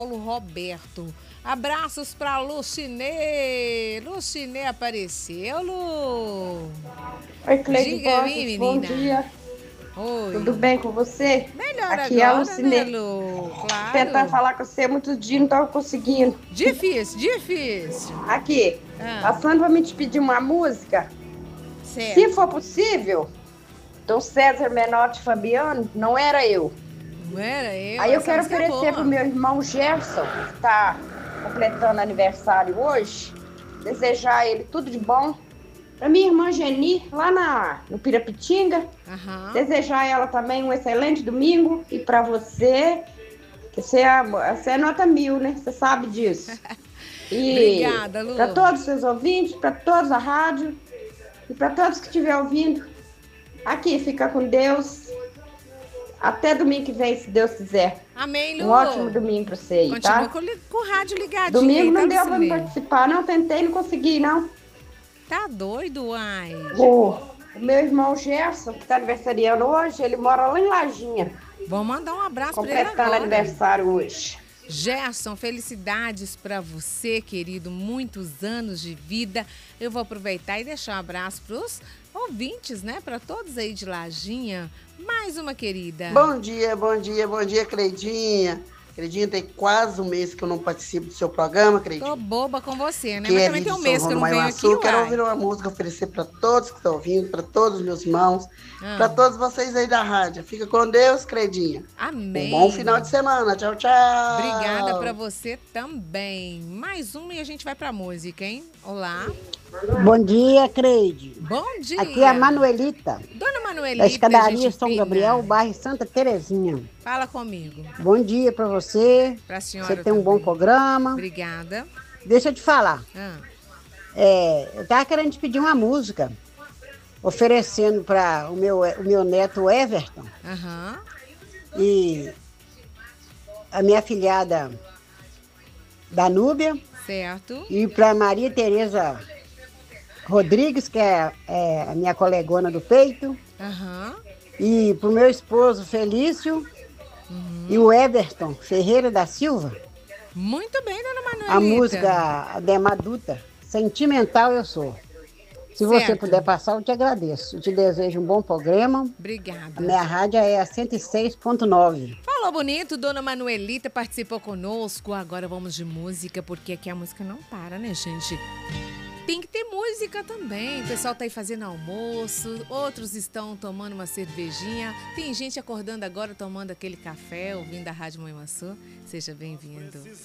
Paulo Roberto. Abraços para Lucinê. Lucinê apareceu, Lu? Oi, Cleide Diga a mim, Borges, bom menina. dia. Oi. Tudo bem com você? Melhor Aqui é a agora, né, Lucinê. Lu? Tentar Claro. falar com você há muitos dias, não estava conseguindo. Difícil, difícil. Aqui, Ah, passando para me te pedir uma música. Se certo. for possível, do César Menotti e Fabiano, não era eu. Não era eu? Aí eu Essa quero música é oferecer para o boa. meu irmão Gerson, que está completando aniversário hoje, desejar a ele tudo de bom. Para minha irmã Geni, lá no Pirapitinga, Aham. desejar a ela também um excelente domingo. E para você, que você é nota 1000, né? Você sabe disso. E Obrigada, para Lu. todos os seus ouvintes, para todos a rádio e para todos que estiver ouvindo, aqui fica com Deus. Até domingo que vem, se Deus quiser. Amém, Um ótimo Lu. domingo para você aí, Continua tá? com o rádio ligadinho Domingo aí, tá, não deu para me Lucinê? participar, não. Tentei, não consegui, não. Tá doido, ai? O meu irmão Gerson, que está aniversariando hoje, ele mora lá em Lajinha, Vou mandar um abraço pra ele completando agora. aniversário hoje. Gerson, felicidades para você, querido. Muitos anos de vida. Eu vou aproveitar e deixar um abraço pros ouvintes, né? Para todos aí de Lajinha. Mais uma querida. Bom dia, bom dia, bom dia, Cleidinha. Cleidinha, tem quase um mês que eu não participo do seu programa, Tô Cleidinha. boba com você, né? Que Mas é também ali tem de um São mês que João eu do não venho aqui, Manhuaçu. Quero uai. ouvir uma música, oferecer para todos que estão ouvindo, para todos os meus irmãos, para Ah, todos vocês aí da rádio. Fica com Deus, Cleidinha. Um bom final de amém. semana. Tchau, Obrigada para tchau. você também. Mais uma e a gente vai pra música, hein? Olá. Bom dia, Creide. Bom Aqui é a dia. Manuelita, Dona da Manuelita, escadaria gente São fina. Gabriel, bairro Santa Terezinha. Fala comigo. Bom dia para você. Pra senhora Você tem um bom também. programa. Obrigada. Deixa eu te falar. Ah, Eu tava querendo te pedir uma música, oferecendo para o meu neto Everton aham. e a minha afilhada Danúbia Certo. e para Maria Tereza Rodrigues, que é a minha colegona do peito, Aham. e para o meu esposo Felício e o Everton Ferreira da Silva, Muito bem, Dona Manuelita. a música Ademar Dutra, Sentimental Eu Sou. Se você Certo. puder passar, eu te agradeço. Eu te desejo um bom programa. A Obrigada. minha rádio é a 106.9. Falou bonito, Dona Manuelita participou conosco. Agora vamos de música, porque aqui a música não para, né, gente? Tem que ter música também. O pessoal tá aí fazendo almoço, outros estão tomando uma cervejinha. Tem gente acordando agora tomando aquele café, ouvindo a Rádio Manhuaçu. Seja bem-vindo.